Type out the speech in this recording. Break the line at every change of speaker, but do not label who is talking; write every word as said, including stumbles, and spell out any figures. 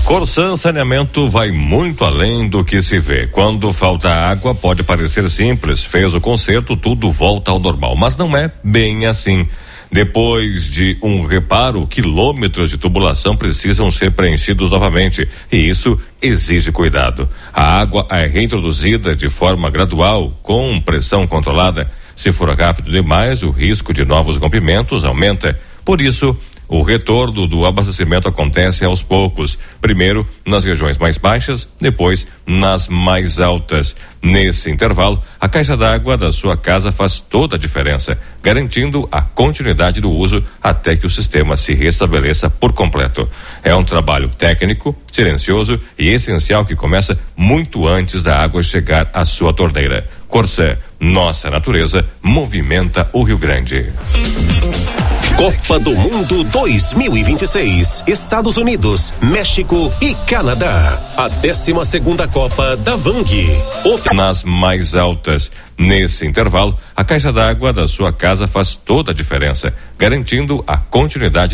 Corsan Saneamento vai muito além do que se vê. Quando falta água, pode parecer simples. Fez o conserto, tudo volta ao normal. Mas não é bem assim. Depois de um reparo, quilômetros de tubulação precisam ser preenchidos novamente. E isso exige cuidado. A água é reintroduzida de forma gradual, com pressão controlada. Se for rápido demais, o risco de novos rompimentos aumenta. Por isso, o retorno do abastecimento acontece aos poucos, primeiro nas regiões mais baixas, depois nas mais altas. Nesse intervalo, a caixa d'água da sua casa faz toda a diferença, garantindo a continuidade do uso até que o sistema se restabeleça por completo. É um trabalho técnico, silencioso e essencial que começa muito antes da água chegar à sua torneira. Corsan, nossa natureza movimenta o Rio Grande.
Copa do Mundo dois mil e vinte e seis, Estados Unidos, México e Canadá. A décima segunda Copa da Vang.
Nas mais altas. Nesse intervalo, a caixa d'água da sua casa faz toda a diferença, garantindo a continuidade